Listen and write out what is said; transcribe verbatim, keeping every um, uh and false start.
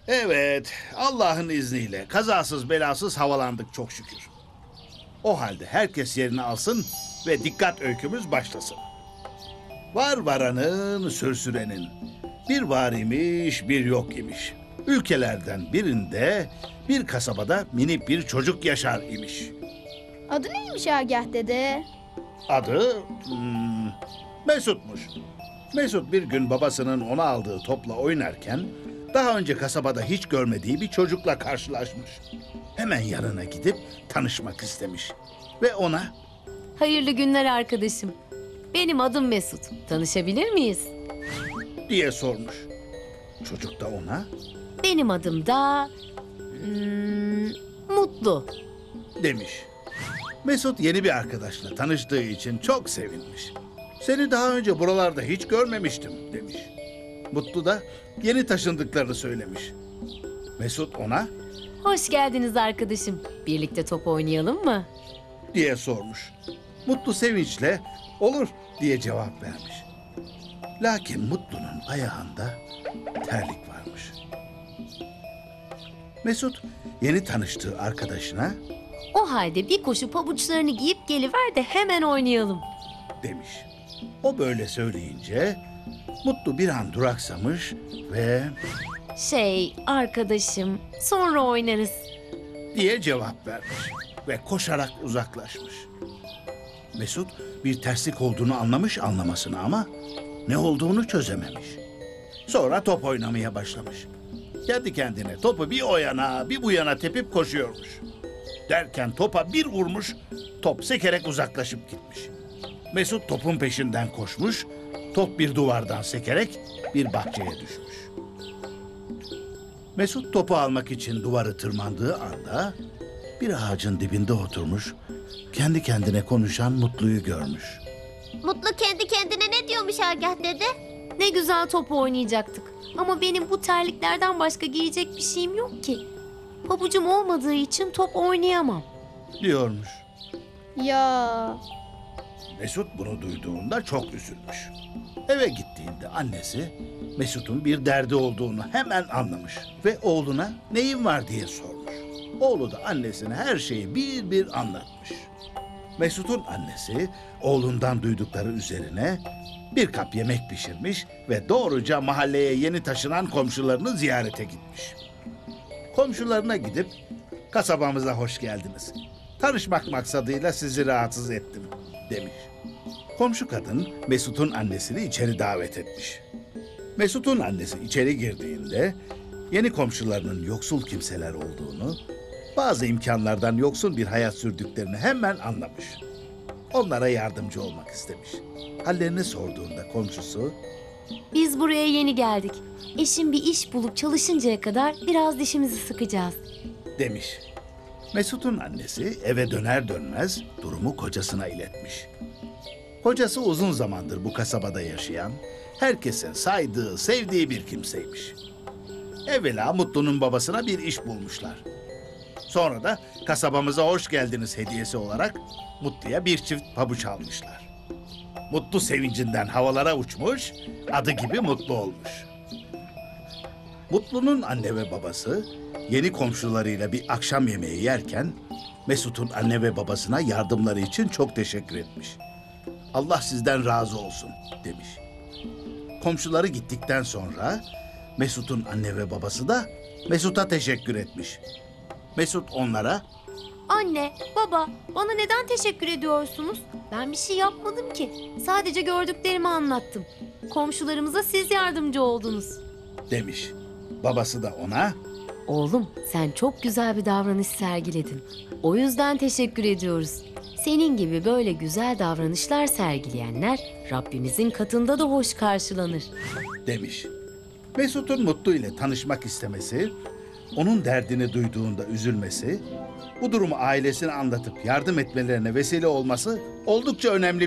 Evet, Allah'ın izniyle kazasız belasız havalandık çok şükür. O halde herkes yerini alsın ve dikkat öykümüz başlasın. Var varanın, sür sürenin. Bir var imiş, bir yok imiş. Ülkelerden birinde, bir kasabada minik bir çocuk yaşar imiş. Adı neymiş Agah dede? Adı hmm, Mesut'muş. Mesut bir gün babasının ona aldığı topla oynarken daha önce kasabada hiç görmediği bir çocukla karşılaşmış. Hemen yanına gidip tanışmak istemiş ve ona Hayırlı günler arkadaşım. Benim adım Mesut. Tanışabilir miyiz? diye sormuş. Çocuk da ona Benim adım da... hmm, Mutlu. demiş. Mesut yeni bir arkadaşla tanıştığı için çok sevinmiş. Seni daha önce buralarda hiç görmemiştim demiş. Mutlu da yeni taşındıklarını söylemiş. Mesut ona Hoş geldiniz arkadaşım. Birlikte top oynayalım mı? diye sormuş. Mutlu sevinçle olur diye cevap vermiş. Lakin Mutlu'nun ayağında terlik varmış. Mesut yeni tanıştığı arkadaşına O halde bir koşu pabuçlarını giyip geliver de hemen oynayalım. demiş. O böyle söyleyince Mutlu bir an duraksamış ve Şey arkadaşım, sonra oynarız. diye cevap vermiş ve koşarak uzaklaşmış. Mesut bir terslik olduğunu anlamış anlamasını ama ne olduğunu çözememiş. Sonra top oynamaya başlamış. Kendi kendine topu bir o yana bir bu yana tepip koşuyormuş. Derken topa bir vurmuş, top sekerek uzaklaşıp gitmiş. Mesut topun peşinden koşmuş, top bir duvardan sekerek bir bahçeye düşmüş. Mesut topu almak için duvarı tırmandığı anda bir ağacın dibinde oturmuş, kendi kendine konuşan Mutlu'yu görmüş. Mutlu kendi kendine ne diyormuş Agah dede? Ne güzel top oynayacaktık. Ama benim bu terliklerden başka giyecek bir şeyim yok ki. Pabucum olmadığı için top oynayamam. Diyormuş. Ya Mesut bunu duyduğunda çok üzülmüş. Eve gittiğinde annesi Mesut'un bir derdi olduğunu hemen anlamış ve oğluna neyin var diye sormuş. Oğlu da annesine her şeyi bir bir anlatmış. Mesut'un annesi oğlundan duydukları üzerine bir kap yemek pişirmiş ve doğruca mahalleye yeni taşınan komşularını ziyarete gitmiş. Komşularına gidip kasabamıza hoş geldiniz. Tanışmak maksadıyla sizi rahatsız ettim demiş. Komşu kadın Mesut'un annesini içeri davet etmiş. Mesut'un annesi içeri girdiğinde yeni komşularının yoksul kimseler olduğunu, bazı imkanlardan yoksun bir hayat sürdüklerini hemen anlamış. Onlara yardımcı olmak istemiş. Hallerini sorduğunda komşusu Biz buraya yeni geldik. Eşim bir iş bulup çalışıncaya kadar biraz dişimizi sıkacağız. demiş. Mesut'un annesi eve döner dönmez durumu kocasına iletmiş. Kocası uzun zamandır bu kasabada yaşayan, herkesin saydığı, sevdiği bir kimseymiş. Evvela Mutlu'nun babasına bir iş bulmuşlar. Sonra da kasabamıza hoş geldiniz hediyesi olarak Mutlu'ya bir çift pabuç almışlar. Mutlu sevincinden havalara uçmuş, adı gibi mutlu olmuş. Mutlu'nun anne ve babası yeni komşularıyla bir akşam yemeği yerken Mesut'un anne ve babasına yardımları için çok teşekkür etmiş. Allah sizden razı olsun demiş. Komşuları gittikten sonra Mesut'un anne ve babası da Mesut'a teşekkür etmiş. Mesut onlara Anne, baba, bana neden teşekkür ediyorsunuz? Ben bir şey yapmadım ki. Sadece gördüklerimi anlattım. Komşularımıza siz yardımcı oldunuz. demiş. Babası da ona Oğlum, sen çok güzel bir davranış sergiledin. O yüzden teşekkür ediyoruz. Senin gibi böyle güzel davranışlar sergileyenler Rabbimizin katında da hoş karşılanır. demiş. Mesut'un Mutlu ile tanışmak istemesi, onun derdini duyduğunda üzülmesi, bu durumu ailesine anlatıp yardım etmelerine vesile olması oldukça önemli